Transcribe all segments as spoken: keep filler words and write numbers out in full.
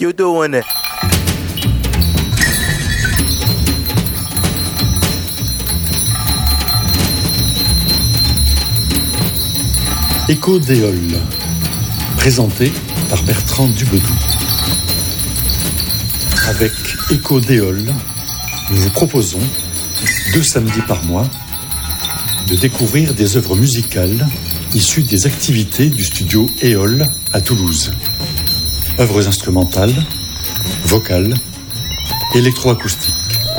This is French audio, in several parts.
you doing? Écho d'Éole, présenté par Bertrand Dubedou. Avec Écho d'Éole, nous vous proposons, deux samedis par mois, de découvrir des œuvres musicales issues des activités du studio Éole à Toulouse. Œuvres instrumentales, vocales, électroacoustiques.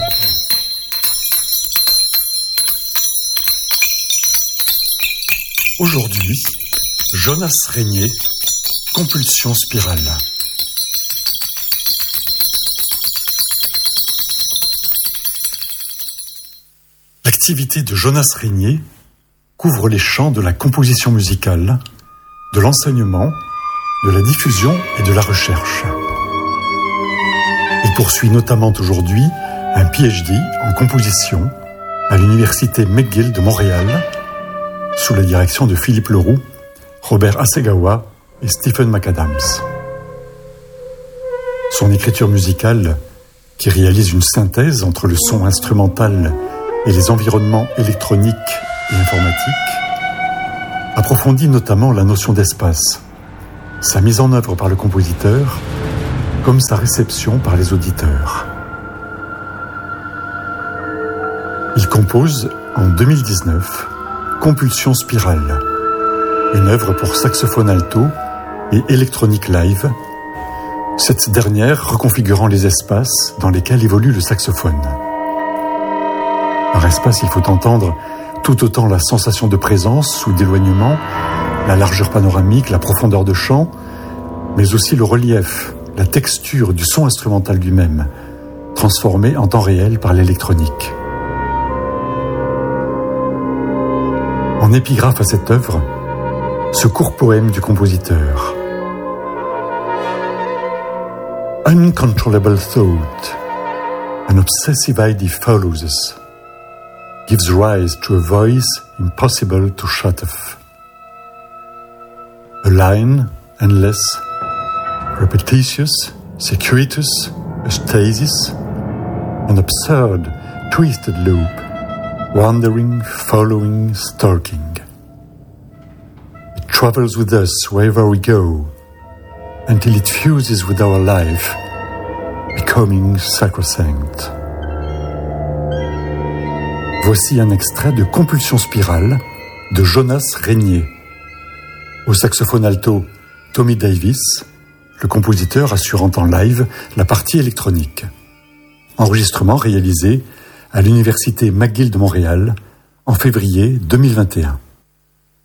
Aujourd'hui, Jonas Régnier, Compulsion spirale. L'activité de Jonas Régnier couvre les champs de la composition musicale, de l'enseignement, de la diffusion et de la recherche. Il poursuit notamment aujourd'hui un P H D en composition à l'université McGill de Montréal, sous la direction de Philippe Leroux, Robert Hasegawa et Stephen McAdams. Son écriture musicale, qui réalise une synthèse entre le son instrumental et les environnements électroniques et informatiques, approfondit notamment la notion d'espace, sa mise en œuvre par le compositeur, comme sa réception par les auditeurs. Il compose en deux mille dix-neuf Compulsion spirale, une œuvre pour saxophone alto et électronique live, cette dernière reconfigurant les espaces dans lesquels évolue le saxophone. Par espace, il faut entendre tout autant la sensation de présence ou d'éloignement, la largeur panoramique, la profondeur de champ, mais aussi le relief, la texture du son instrumental lui-même, transformé en temps réel par l'électronique. En épigraphe à cette œuvre, ce court poème du compositeur. Uncontrollable thought, an obsessive idea follows us, gives rise to a voice impossible to shut off. A line, endless, repetitious, circuitous, a stasis, an absurd, twisted loop, wandering, following, stalking. It travels with us wherever we go, until it fuses with our life, becoming sacrosanct. Voici un extrait de Compulsion spirale de Jonas Régnier. Au saxophone alto, Tommy Davis, le compositeur assurant en live la partie électronique. Enregistrement réalisé à l'université McGill de Montréal en février deux mille vingt et un.